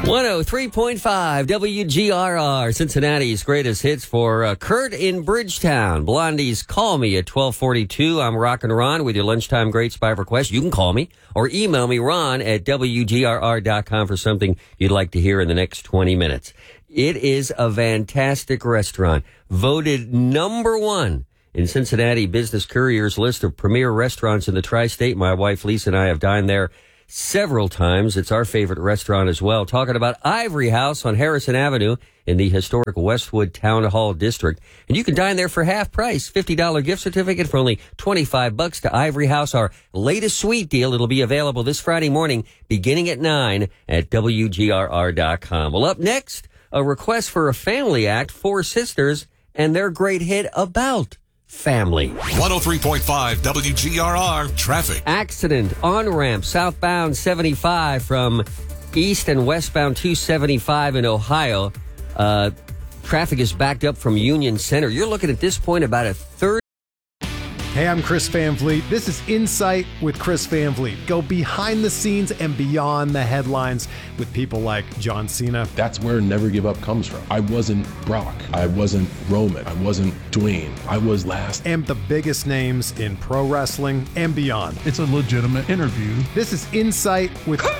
103.5 WGRR, Cincinnati's greatest hits for Kurt in Bridgetown. Blondie's Call Me at 1242. I'm Rockin' Ron with your lunchtime great spy request. You can call me or email me, Ron at WGRR.com for something you'd like to hear in the next 20 minutes. It is a fantastic restaurant, voted number one in Cincinnati Business Courier's list of premier restaurants in the tri-state. My wife Lisa and I have dined there several times. It's our favorite restaurant as well. Talking about Ivory House on Harrison Avenue in the historic Westwood Town Hall District. And you can dine there for half price. $50 gift certificate for only $25 to Ivory House. Our latest sweet deal. It'll be available this Friday morning beginning at 9 at WGRR.com. Well, up next, a request for a family act, Four Sisters, and their great hit About Family. 103.5 WGRR traffic. Accident on ramp southbound 75 from east and westbound 275 in Ohio. Traffic is backed up from Union Center. You're looking at this point about a third. Hey, I'm Chris Van Vliet. This is Insight with Chris Van Vliet. Go behind the scenes and beyond the headlines with people like John Cena. That's where Never Give Up comes from. I wasn't Brock. I wasn't Roman. I wasn't Dwayne. I was last. And the biggest names in pro wrestling and beyond. It's a legitimate interview. This is Insight with Chris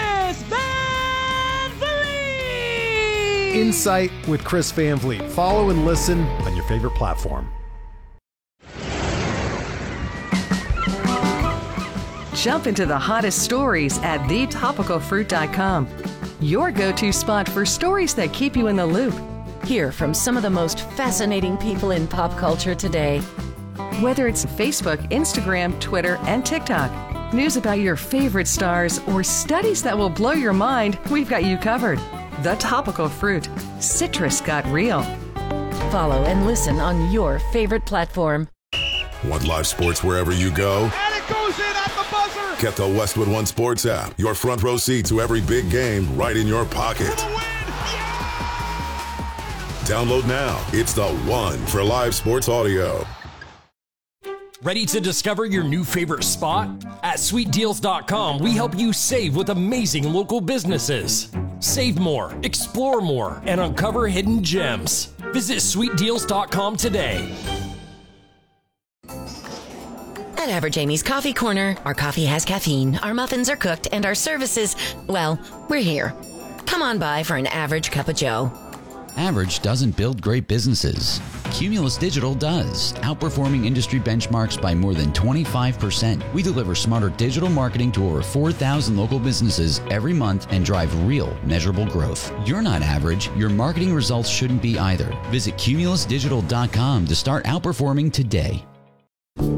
Van Vliet. Insight with Chris Van Vliet. Follow and listen on your favorite platform. Jump into the hottest stories at thetopicalfruit.com. Your go-to spot for stories that keep you in the loop. Hear from some of the most fascinating people in pop culture today. Whether it's Facebook, Instagram, Twitter, and TikTok, news about your favorite stars, or studies that will blow your mind, we've got you covered. The Topical Fruit. Citrus got real. Follow and listen on your favorite platform. Want live sports wherever you go? And it goes in at the buzzer. Get the Westwood One Sports app. Your front row seat to every big game right in your pocket. For the win. Yeah. Download now. It's the one for live sports audio. Ready to discover your new favorite spot? At sweetdeals.com, we help you save with amazing local businesses. Save more, explore more, and uncover hidden gems. Visit sweetdeals.com today. At Average Amy's Coffee Corner, our coffee has caffeine, our muffins are cooked, and our services, well, we're here. Come on by for an average cup of joe. Average doesn't build great businesses. Cumulus Digital does, outperforming industry benchmarks by more than 25%. We deliver smarter digital marketing to over 4,000 local businesses every month and drive real, measurable growth. You're not average. Your marketing results shouldn't be either. Visit cumulusdigital.com to start outperforming today.